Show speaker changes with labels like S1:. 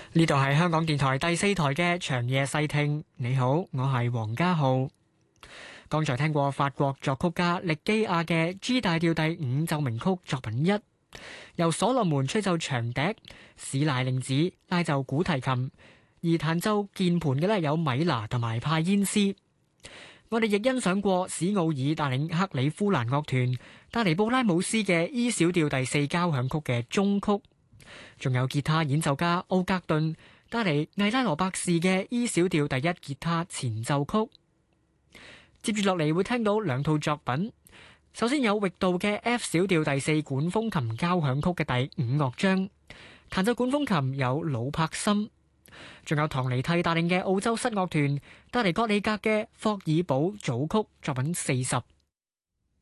S1: 呢度係香港電台第四台嘅長夜細聽。你好，我係黃家浩。剛才聽過法國作曲家力基亞嘅 G 大調第五奏鳴曲作品一，由所羅門吹奏長笛，史賴令子拉奏古提琴，而彈奏鍵盤嘅咧有米拿同埋派煙斯。我哋亦欣賞過史奧爾帶領克里夫蘭樂團帶嚟布拉姆斯嘅 E 小調第四交響曲嘅終曲，仲有吉他演奏家奧格頓帶嚟魏拉羅伯士嘅 E 小調第一吉他前奏曲。接住落嚟會聽到兩套作品，首先有域道嘅 F 小調第四管風琴交響曲嘅第五樂章，彈奏管風琴有魯柏森，仲有唐尼蒂帶領嘅澳洲室樂團帶嚟葛里格嘅霍爾堡組曲作品40。